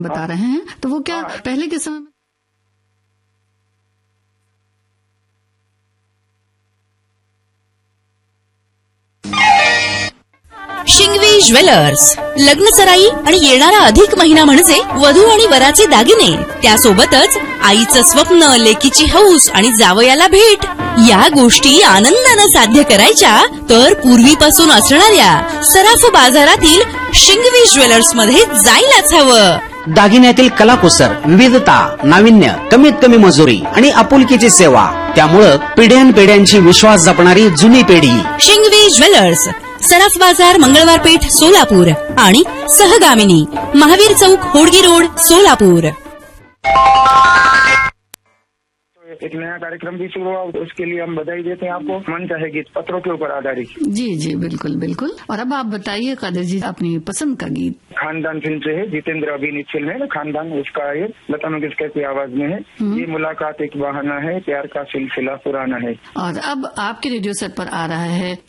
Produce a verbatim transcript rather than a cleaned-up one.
बता रहे हैं, तो वो क्या पहले के समय में शिंगवी ज्वेलर्स, लग्न सराई आणि येणारा अधिक महिना म्हणजे वधू आणि वराचे दागिने, त्यासोबतच आईचं स्वप्न, लेकीची हौस आणि जावयाला भेट, या गोष्टी आनंदानं साध्य करायच्या तर पूर्वीपासून असणाऱ्या सराफ बाजारातील शिंगवी ज्वेलर्स मध्ये जायलाच हवं. दागिन्यातील कलाकुसर, विविधता, नाविन्य, कमीत कमी मजुरी आणि आपुलकीची सेवा, त्यामुळं पिढ्यानपिढ्यांची विश्वास जपणारी जुनी पिढी. शिंगवी ज्वेलर्स, सराफ बाजार, मंगळवार पेठ, सोलापूर आणि सहगामिनी, महावीर चौक, होडगी रोड, सोलापूर. एक नया कार्यक्रम भी शुरू हुआ, उसके लिए हम बधाई देते हैं आपको. मन चाहे गीत पत्रों के ऊपर आधारित. जी जी बिल्कुल बिल्कुल. और अब आप बताइए कादर जी अपनी पसंद का गीत. खानदान फिल्म से है, जितेंद्र अभिनीत फिल्म है ना खानदान, उसका ये लता मंगेशकर की आवाज में है. ये मुलाकात एक बहाना है, प्यार का सिलसिला पुराना है. और अब आपके रेडियो सेट पर आ रहा है